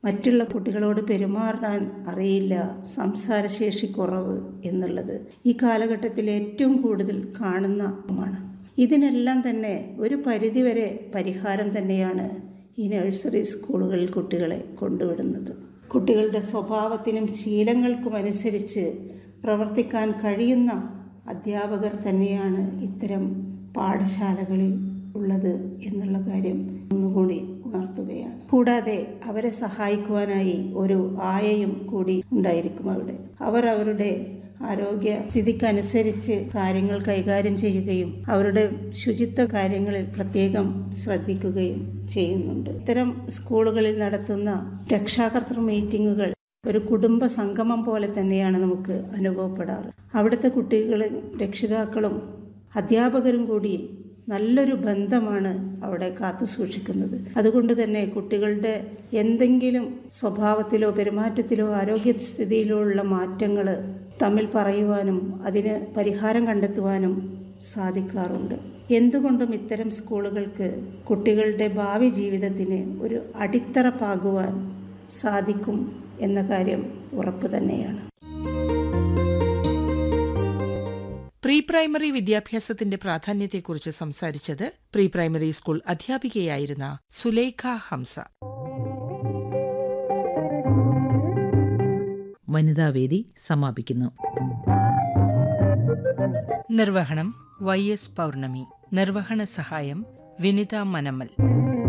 മറ്റുള്ള കുട്ടികളോട് പെരുമാറാൻ അറിയില്ല, സംസാരശേഷി കുറവ് എന്നുള്ളത് ഈ കാലഘട്ടത്തിൽ ഏറ്റവും കൂടുതൽ കാണുന്നതാണ്. ഇതിനെല്ലാം തന്നെ ഒരു പരിധിവരെ പരിഹാരം തന്നെയാണ് ഈ നഴ്സറി സ്കൂളുകളിൽ കുട്ടികളെ കൊണ്ടുവിടുന്നത്. കുട്ടികളുടെ സ്വഭാവത്തിനും ശീലങ്ങൾക്കും അനുസരിച്ച് പ്രവർത്തിക്കാൻ കഴിയുന്ന അധ്യാപകർ തന്നെയാണ് ഇത്തരം പാഠശാലകളിൽ ഉള്ളത് എന്നുള്ള കാര്യം ഒന്നുകൂടി ഉണർത്തുകയാണ്. കൂടാതെ അവരെ സഹായിക്കുവാനായി ഒരു ആയയും കൂടി ഉണ്ടായിരിക്കും അവിടെ. അവർ അവരുടെ ആരോഗ്യ സ്ഥിതിക്കനുസരിച്ച് കാര്യങ്ങൾ കൈകാര്യം ചെയ്യുകയും അവരുടെ ശുചിത്വ കാര്യങ്ങളിൽ പ്രത്യേകം ശ്രദ്ധിക്കുകയും ചെയ്യുന്നുണ്ട്. ഇത്തരം സ്കൂളുകളിൽ നടത്തുന്ന രക്ഷാകർതൃ മീറ്റിങ്ങുകൾ ഒരു കുടുംബ സംഗമം പോലെ തന്നെയാണ് നമുക്ക് അനുഭവപ്പെടാറ്. അവിടുത്തെ കുട്ടികളും രക്ഷിതാക്കളും അധ്യാപകരും കൂടി നല്ലൊരു ബന്ധമാണ് അവിടെ കാത്തു സൂക്ഷിക്കുന്നത്. അതുകൊണ്ട് തന്നെ കുട്ടികളുടെ എന്തെങ്കിലും സ്വഭാവത്തിലോ പെരുമാറ്റത്തിലോ ആരോഗ്യസ്ഥിതിയിലോ ഉള്ള മാറ്റങ്ങൾ തമ്മിൽ പറയുവാനും അതിന് പരിഹാരം കണ്ടെത്തുവാനും സാധിക്കാറുണ്ട്. എന്തുകൊണ്ടും ഇത്തരം സ്കൂളുകൾക്ക് കുട്ടികളുടെ ഭാവി ജീവിതത്തിന് ഒരു അടിത്തറ പാകുവാൻ സാധിക്കും എന്ന കാര്യം ഉറപ്പ് തന്നെയാണ്. പ്രീ പ്രൈമറി വിദ്യാഭ്യാസത്തിന്റെ പ്രാധാന്യത്തെക്കുറിച്ച് സംസാരിച്ചത് pre primary school അധ്യാപികയായിരുന്ന Sulaikha Hamza. വനിതാവേദി സമാപിക്കുന്നു. നിർവഹണം YS പൗർണമി. നിർവഹണ സഹായം വിനിത മനമൽ.